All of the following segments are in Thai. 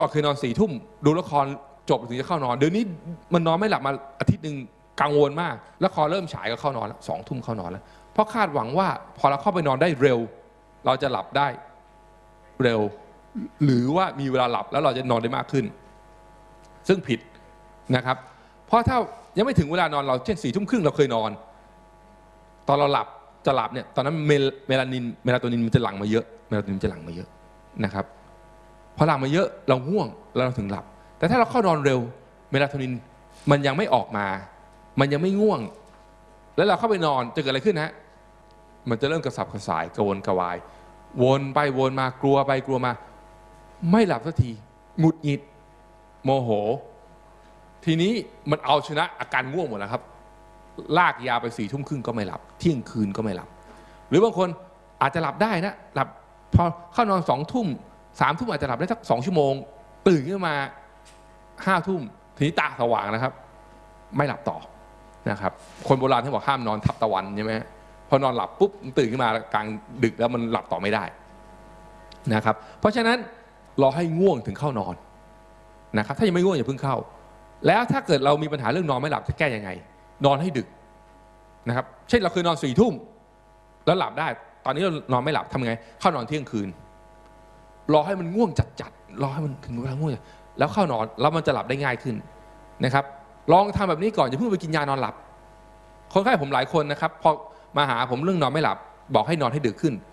ก็คือนอน4 ทุ่มดูละครจบถึงจะเข้านอนเดี๋ยวนี้มันนอนไม่หลับมาอาทิตย์หนึ่งกังวลมากละครเริ่มฉายก็เข้านอนแล้ว2 ทุ่มเข้านอนแล้วเพราะคาดหวังว่าพอเราเข้าไปนอนได้เร็วเราจะหลับได้เร็วหรือว่ามีเวลาหลับแล้วเราจะนอนได้มากขึ้นซึ่งผิดนะครับเพราะถ้ายังไม่ถึงเวลานอนเราเช่น4 ทุ่มครึ่งเราเคยนอนตอนเราหลับจะหลับเนี่ยตอนนั้นเมลาโทนินมันจะหลั่งมาเยอะนะครับพอหลั่งมาเยอะเราง่วงแล้วเราถึงหลับแต่ถ้าเราเข้านอนเร็วเมลาโทนินมันยังไม่ออกมามันยังไม่ง่วงแล้วเราเข้าไปนอนจะเกิดอะไรขึ้นฮะมันจะเริ่มกระสับกระส่ายกระวนกระวายวนไปวนมากลัวไปกลัวมาไม่หลับสักทีหงุดหงิดโมโหทีนี้มันเอาชนะอาการง่วงหมดแล้วครับลากยาวไป4 ทุ่มครึ่งก็ไม่หลับเที่ยงคืนก็ไม่หลับหรือบางคนอาจจะหลับได้นะหลับพอเข้านอน2 ทุ่ม3 ทุ่มอาจจะหลับได้สัก2 ชั่วโมงตื่นขึ้นมา5 ทุ่มทีนี้ตาสว่างนะครับไม่หลับต่อนะครับคนโบราณที่บอกห้ามนอนทับตะวันใช่ไหมพอนอนหลับปุ๊บตื่นขึ้นมากลางดึกแล้วมันหลับต่อไม่ได้นะครับเพราะฉะนั้นรอให้ง่วงถึงเข้านอนนะครับถ้ายังไม่ง่วงอย่าเพิ่งเข้าแล้วถ้าเกิดเรามีปัญหาเรื่องนอนไม่หลับจะแก้ยังไงนอนให้ดึกนะครับเช่นเราเคยนอน4 ทุ่มแล้วหลับได้ตอนนี้เรานอนไม่หลับทำไงเข้านอนเที่ยงคืนรอให้มันง่วงจัดรอให้มันถึงเวลาง่วงแล้วเข้านอนแล้วมันจะหลับได้ง่ายขึ้นนะครับลองทำแบบนี้ก่อนอย่าเพิ่งไปกินยานอนหลับคนไข้ผมหลายคนนะครับพอมาหาผมเรื่องนอนไม่หลับบอกให้นอนให้ดึกขึ้น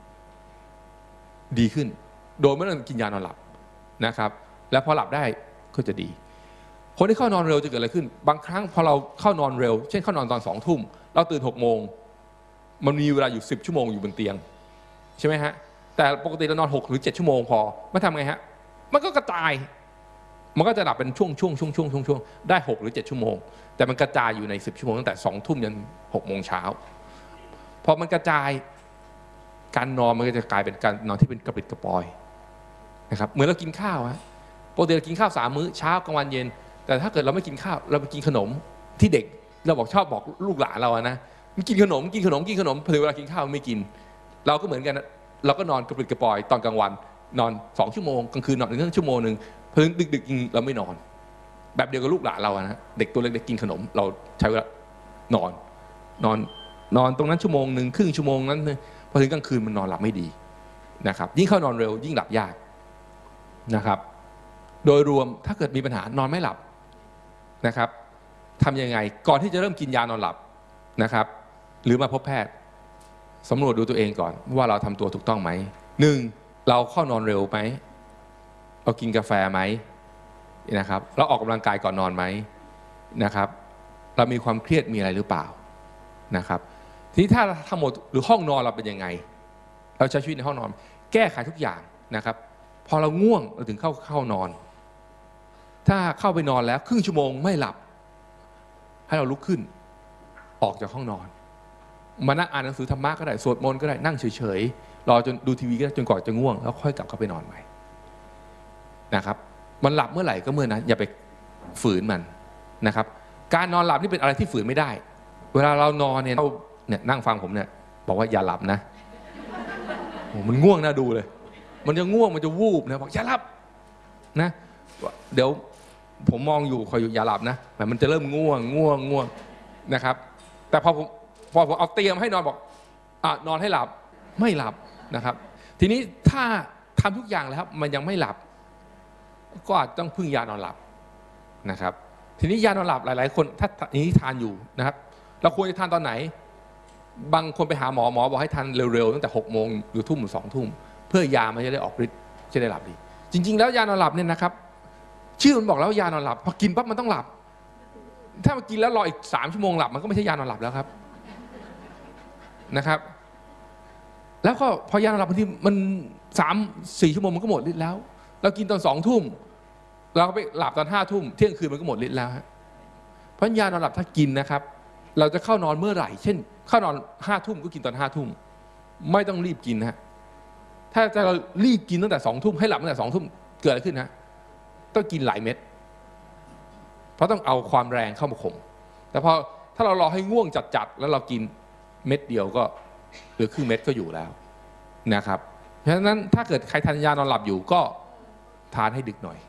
ดีขึ้นโดยไม่ต้องกินยานอนหลับนะครับแล้วพอหลับได้ก็จะดีคนที่เข้านอนเร็วจะเกิดอะไรขึ้นบางครั้งพอเราเข้านอนเร็วเช่นเข้านอนตอน2 ทุ่มเราตื่น6 โมงมันมีเวลาอยู่10 ชั่วโมงอยู่บนเตียงใช่ไหมฮะแต่ปกติเรานอน6 หรือ 7 ชั่วโมงพอไม่ทำไงฮะมันก็กระจายมันก็จะหลับเป็นช่วงได้6 หรือ 7 ชั่วโมงแต่มันกระจายอยู่ใน10 ชั่วโมงตั้งแต่2 ทุ่มยัน6 โมงเช้าพอมันกระจายการนอนมันก็จะกลายเป็นการนอนที่เป็นกระปริดกระปอยนะครับเหมือนเรากินข้าวฮะปกติเรากินข้าว3 มื้อเช้ากลางวันเย็นแต่ถ้าเกิดเราไม่กินข้าวเราไปกินขนมที่เด็กเราชอบบอกลูกหลานเรานะมันกินขนมพอถึงเวลากินข้าวไม่กินเราก็เหมือนกันเราก็นอนกระปริดกระปอยตอนกลางวันนอน2 ชั่วโมงกลางคืนนอน1 ชั่วโมงเพิ่งดึกๆเราไม่นอนแบบเดียวกับลูกหลานเรานะเด็กตัวเล็กๆกินขนมเราใช้เวลานอนตรงนั้น1 ชั่วโมงครึ่งชั่วโมงนั้นพอถึงกลางคืนมันนอนหลับไม่ดีนะครับยิ่งเข้านอนเร็วยิ่งหลับยากนะครับโดยรวมถ้าเกิดมีปัญหานอนไม่หลับนะครับทำยังไงก่อนที่จะเริ่มกินยานอนหลับนะครับหรือมาพบแพทย์สำรวจดูตัวเองก่อนว่าเราทำตัวถูกต้องไหม1เราเข้านอนเร็วไหมเรากินกาแฟไหมนะครับเราออกกำลังกายก่อนนอนไหมนะครับเรามีความเครียดมีอะไรหรือเปล่านะครับทีนี้ถ้าทั้งหมดหรือห้องนอนเราเป็นยังไงเราใช้ชีวิตในห้องนอนแก้ไขทุกอย่างนะครับพอเราง่วงเราถึงเข้านอนถ้าเข้าไปนอนแล้วครึ่งชั่วโมงไม่หลับให้เราลุกขึ้นออกจากห้องนอนมานั่งอ่านหนังสือธรรมะก็ได้สวดมนต์ก็ได้นั่งเฉยๆรอจนดูทีวีก็ได้จนกว่าจะง่วงแล้วค่อยกลับเข้าไปนอนใหม่นะครับมันหลับเมื่อไหร่ก็เมื่อนั้นอย่าไปฝืนมันนะครับการนอนหลับนี่เป็นอะไรที่ฝืนไม่ได้เวลาเรานอนเนี่ยนั่งฟังผมเนี่ยบอกว่าอย่าหลับนะมันง่วงน่าดูเลยมันจะง่วงมันจะวูบนะบอกอย่าหลับนะเดี๋ยวผมมองอยู่คอยอยู่อย่าหลับนะแต่มันจะเริ่มง่วงนะครับแต่พอผมเอาเตรียมให้นอนบอกนอนให้หลับไม่หลับนะครับทีนี้ถ้าทำทุกอย่างแล้วมันยังไม่หลับก็อาจต้องพึ่งยานอนหลับนะครับทีนี้ยานอนหลับหลายๆคนถ้านี้ทานอยู่นะครับเราควรจะทานตอนไหนบางคนไปหาหมอบอกให้ทานเร็วๆตั้งแต่6 โมงหรือทุ่มหรือ2 ทุ่มเพื่อยามันจะได้ออกฤทธิ์จะได้หลับดีจริงๆแล้วยานอนหลับเนี่ยนะครับชื่อมันบอกแล้วยานอนหลับพอกินปั๊บมันต้องหลับถ้ามันกินแล้วรออีก3 ชั่วโมงหลับมันก็ไม่ใช่ยานอนหลับแล้วครับนะครับแล้วก็พอยานอนหลับบางทีมัน3-4 ชั่วโมงมันก็หมดฤทธิ์แล้วเรากินตอน2 ทุ่มเราก็ไปหลับตอน5 ทุ่มเที่ยงคืนมันก็หมดฤทธิ์แล้วฮะเพราะยานอนหลับถ้ากินนะครับเราจะเข้านอนเมื่อไหร่เช่นเข้านอน5 ทุ่มก็กินตอน5 ทุ่มไม่ต้องรีบกินฮะถ้าเรารีบกินตั้งแต่2 ทุ่มให้หลับตั้งแต่2 ทุ่มเกิดอะไรขึ้นฮะต้องกินหลายเม็ดเพราะต้องเอาความแรงเข้ามาข่มแต่พอถ้าเรารอให้ง่วงจัดแล้วเรากินเม็ดเดียวก็หรือครึ่งเม็ดก็อยู่แล้วนะครับเพราะฉะนั้นถ้าเกิดใครทานยานอนหลับอยู่ก็ทานให้ดึกหน่อย